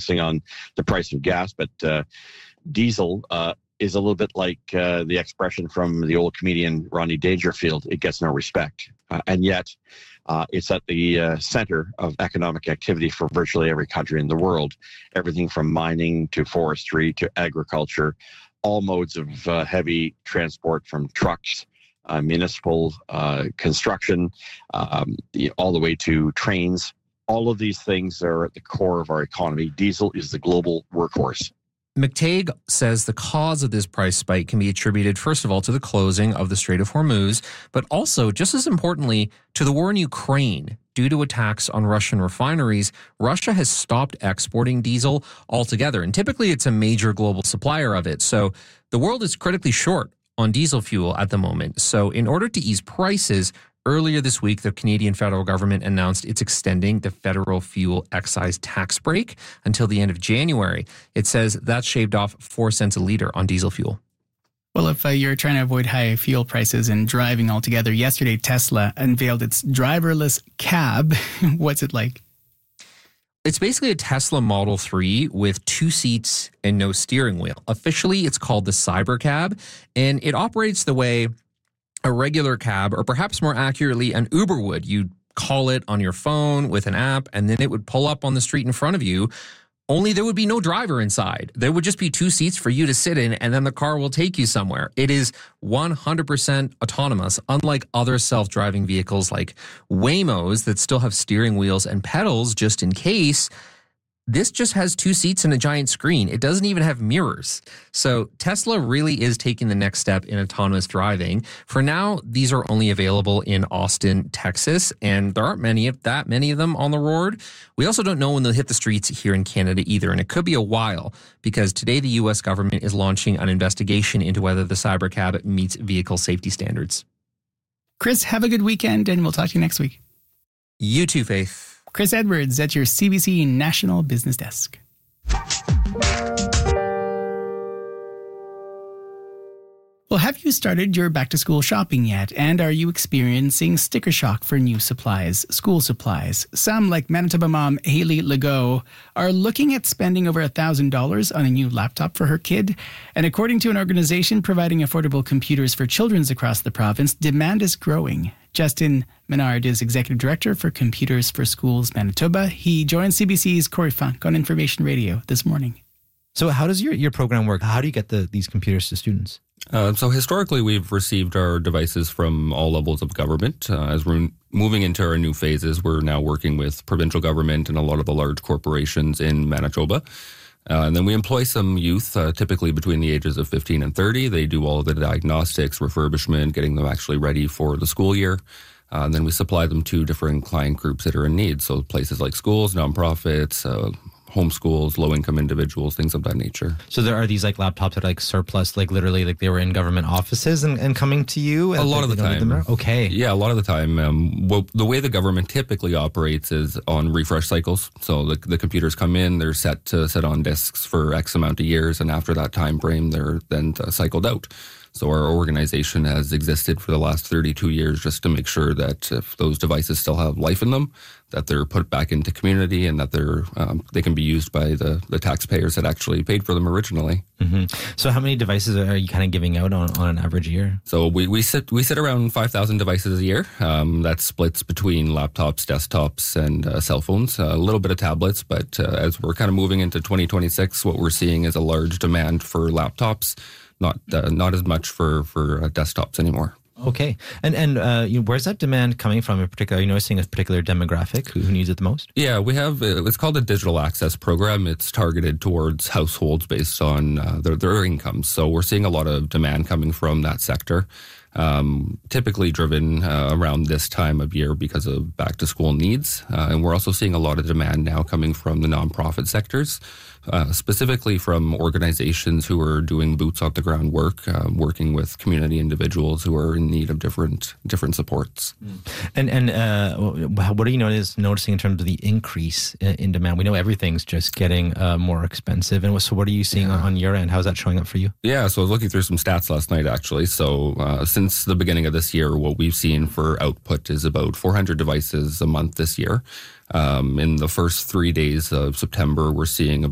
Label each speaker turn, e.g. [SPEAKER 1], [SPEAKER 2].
[SPEAKER 1] focusing on the price of gas, but diesel is a little bit like the expression from the old comedian Rodney Dangerfield, it gets no respect. And yet it's at the center of economic activity for virtually every country in the world. Everything from mining to forestry to agriculture, all modes of heavy transport from trucks, municipal construction, all the way to trains. All of these things are at the core of our economy. Diesel is the global workhorse.
[SPEAKER 2] McTague says the cause of this price spike can be attributed, first of all, to the closing of the Strait of Hormuz, but also, just as importantly, to the war in Ukraine. Due to attacks on Russian refineries, Russia has stopped exporting diesel altogether, and typically it's a major global supplier of it. So the world is critically short on diesel fuel at the moment. So in order to ease prices, earlier this week, the Canadian federal government announced it's extending the federal fuel excise tax break until the end of January. It says that shaved off 4 cents a litre on diesel fuel.
[SPEAKER 3] Well, if you're trying to avoid high fuel prices and driving altogether, yesterday Tesla unveiled its driverless cab. What's it like?
[SPEAKER 2] It's basically a Tesla Model 3 with 2 seats and no steering wheel. Officially, it's called the Cybercab, and it operates the way a regular cab, or perhaps more accurately, an Uber would. You'd call it on your phone with an app, and then it would pull up on the street in front of you. Only there would be no driver inside. There would just be 2 seats for you to sit in, and then the car will take you somewhere. It is 100% autonomous, unlike other self-driving vehicles like Waymos that still have steering wheels and pedals just in case. This just has 2 seats and a giant screen. It doesn't even have mirrors. So Tesla really is taking the next step in autonomous driving. For now, these are only available in Austin, Texas, and there aren't many of them on the road. We also don't know when they'll hit the streets here in Canada either, and it could be a while because today the U.S. government is launching an investigation into whether the Cybercab meets vehicle safety standards.
[SPEAKER 3] Chris, have a good weekend, and we'll talk to you next week.
[SPEAKER 2] You too, Faith.
[SPEAKER 3] Chris Edwards at your CBC National Business Desk. Well, have you started your back-to-school shopping yet? And are you experiencing sticker shock for new supplies, school supplies? Some, like Manitoba mom Hayley Legault, are looking at spending over $1,000 on a new laptop for her kid. And according to an organization providing affordable computers for children across the province, demand is growing. Justin Menard is Executive Director for Computers for Schools Manitoba. He joins CBC's Corey Funk on Information Radio this morning.
[SPEAKER 4] So how does your program work? How do you get these computers to students?
[SPEAKER 5] So historically, we've received our devices from all levels of government. As we're moving into our new phases, we're now working with provincial government and a lot of the large corporations in Manitoba. And then we employ some youth, typically between the ages of 15 and 30. They do all of the diagnostics, refurbishment, getting them actually ready for the school year. And then we supply them to different client groups that are in need. So places like schools, nonprofits, homeschools, low-income individuals, things of that nature.
[SPEAKER 4] So there are these laptops that are surplus, literally they were in government offices and coming to you?
[SPEAKER 5] A lot of the time.
[SPEAKER 4] Okay.
[SPEAKER 5] Yeah, a lot of the time. The way the government typically operates is on refresh cycles. So the computers come in, they're set to sit on disks for X amount of years, and after that time frame, they're then cycled out. So our organization has existed for the last 32 years just to make sure that if those devices still have life in them, that they're put back into community and that they can be used by the taxpayers that actually paid for them originally.
[SPEAKER 4] Mm-hmm. So how many devices are you kind of giving out on an average year?
[SPEAKER 5] So we sit around 5,000 devices a year. That splits between laptops, desktops, and cell phones. A little bit of tablets, but as we're kind of moving into 2026, what we're seeing is a large demand for laptops. Not as much for desktops anymore.
[SPEAKER 4] Okay. And where's that demand coming from in particular? Are you noticing a particular demographic who needs it the most?
[SPEAKER 5] Yeah, we have, it's called a digital access program. It's targeted towards households based on their incomes. So we're seeing a lot of demand coming from that sector. Typically driven around this time of year because of back to school needs. And we're also seeing a lot of demand now coming from the nonprofit sectors, specifically from organizations who are doing boots on the ground work, working with community individuals who are in need of different supports.
[SPEAKER 4] And what are you noticing in terms of the increase in demand? We know everything's just getting more expensive. And so what are you seeing on your end? How's that showing up for you?
[SPEAKER 5] Yeah, so I was looking through some stats last night, actually. So since the beginning of this year, what we've seen for output is about 400 devices a month this year. In the first 3 days of September, we're seeing